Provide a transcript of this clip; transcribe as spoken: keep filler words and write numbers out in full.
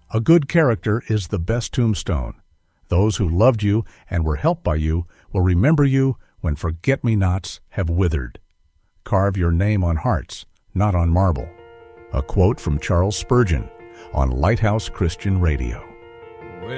A good character is the best tombstone. Those who loved you and were helped by you will remember you when forget-me-nots have withered. Carve your name on hearts, not on marble. A quote from Charles Spurgeon on Lighthouse Christian Radio.